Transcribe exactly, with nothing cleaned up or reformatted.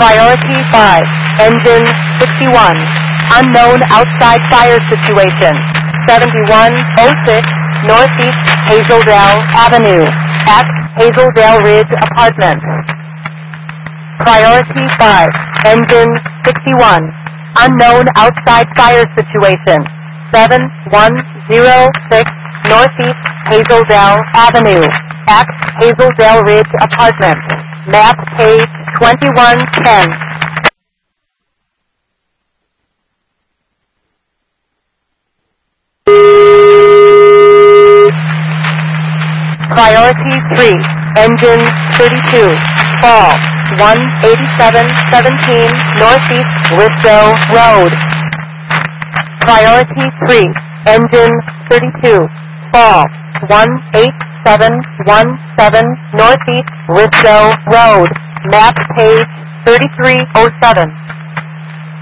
Priority five, engine sixty-one. Unknown outside fire situation. seventy-one oh six Northeast Hazeldale Avenue at Hazeldale Ridge Apartments. Priority five, engine sixty-one. Unknown outside fire situation. seven one oh six Northeast Hazeldale Avenue at Hazeldale Ridge Apartments. Map page twenty-one ten. Priority three, engine thirty-two, fall, one eighty-seven seventeen Northeast Bristow Road. Priority three, engine thirty-two, fall, one eight seven one seven Northeast Bristow Road. Map page thirty-three oh seven.